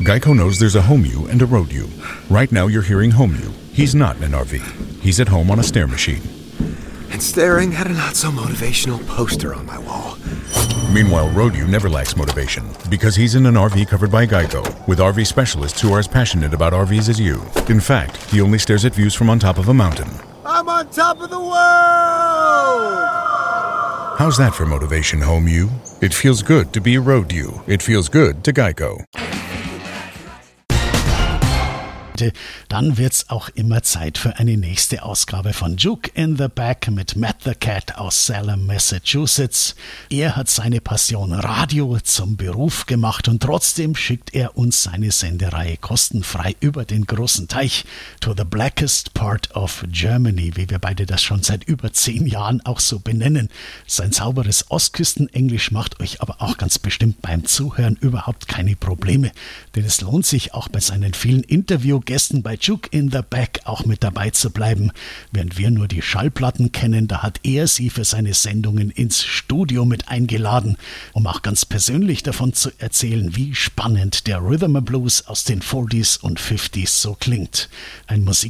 Geico knows there's a home you and a road you. Right now you're hearing home you. He's not in an RV. He's at home on a stair machine. And staring at a not-so-motivational poster on my wall. Meanwhile, road you never lacks motivation because he's in an RV covered by Geico with RV specialists who are as passionate about RVs as you. In fact, he only stares at views from on top of a mountain. I'm on top of the world! How's that for motivation, home you? It feels good to be a road you. It feels good to Geico. Dann wird's auch immer Zeit für eine nächste Ausgabe von Juke in the Back mit Matt the Cat aus Salem, Massachusetts. Er hat seine Passion Radio zum Beruf gemacht und trotzdem schickt er uns seine Sendereihe kostenfrei über den großen Teich to the blackest part of Germany, wie wir beide das schon seit über 10 Jahren auch so benennen. Sein sauberes Ostküstenenglisch macht euch aber auch ganz bestimmt beim Zuhören überhaupt keine Probleme, denn es lohnt sich auch bei seinen vielen Interviewgästen bei Juke in the Back auch mit dabei zu bleiben. Während wir nur die Schallplatten kennen, da hat er sie für seine Sendungen ins Studio mit eingeladen, um auch ganz persönlich davon zu erzählen, wie spannend der Rhythm and Blues aus den 40s und 50s so klingt. Ein